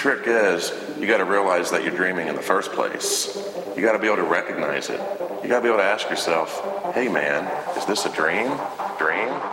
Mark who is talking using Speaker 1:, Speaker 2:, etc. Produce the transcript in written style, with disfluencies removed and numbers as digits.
Speaker 1: trick is, you got to realize that you're dreaming in the first place. You got to be able to recognize it. You got to be able to ask yourself, hey man, is this a dream? Dream?